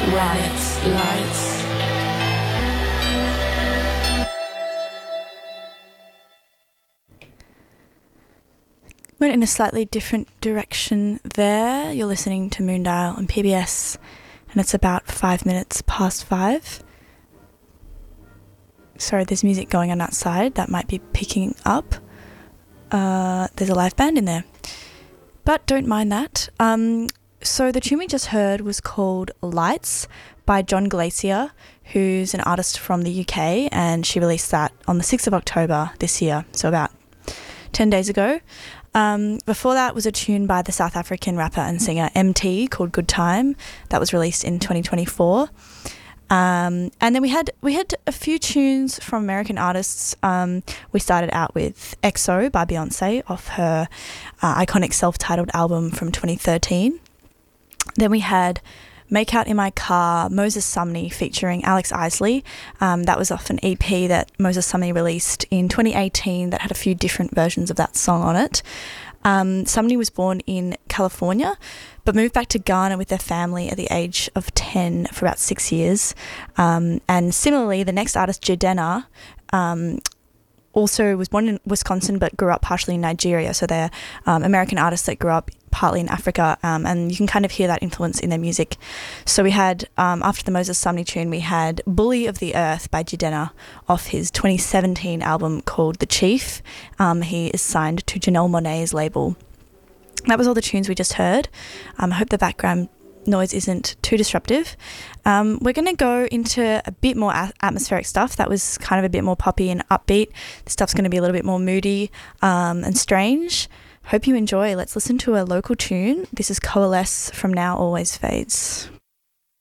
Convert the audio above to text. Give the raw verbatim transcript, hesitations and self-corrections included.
when it's lights. Went in a slightly different direction there. You're listening to Moondial on P B S, and it's about five minutes past five. Sorry, there's music going on outside that might be picking up. Uh, there's a live band in there, but don't mind that. Um, so the tune we just heard was called Lights by John Glacier, who's an artist from the U K, and she released that on the sixth of October this year, so about ten days ago. Um, before that was a tune by the South African rapper and singer M T called Good Time that was released in twenty twenty-four. Um, and then we had we had a few tunes from American artists. Um, we started out with X O by Beyonce off her uh, iconic self-titled album from twenty thirteen. Then we had Make Out in My Car, Moses Sumney featuring Alex Isley. Um, that was off an E P that Moses Sumney released in twenty eighteen that had a few different versions of that song on it. Um, Sumney was born in California but moved back to Ghana with their family at the age of ten for about six years. Um, and similarly, the next artist, Jidenna, um, also was born in Wisconsin but grew up partially in Nigeria. So they're um, American artists that grew up partly in Africa, um, and you can kind of hear that influence in their music. So we had, um, after the Moses Sumney tune, we had Bully of the Earth by Jidenna off his twenty seventeen album called The Chief. Um, he is signed to Janelle Monáe's label. That was all the tunes we just heard. Um, I hope the background noise isn't too disruptive. Um, we're going to go into a bit more a- atmospheric stuff. That was kind of a bit more poppy and upbeat. This stuff's going to be a little bit more moody um, and strange. Hope you enjoy. Let's listen to a local tune. This is Coalesce from Now Always Fades.